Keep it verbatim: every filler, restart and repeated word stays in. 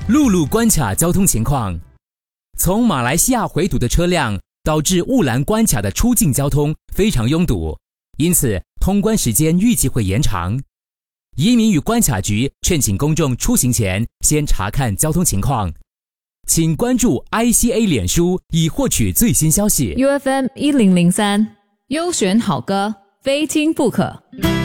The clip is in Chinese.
陆路关卡交通情况。从马来西亚回堵的车辆导致雾兰关卡的出境交通非常拥堵，因此通关时间预计会延长。移民与关卡局劝请公众出行前先查看交通情况。请关注 I C A 脸书以获取最新消息。 U F M 一零零三优选好歌，非听不可。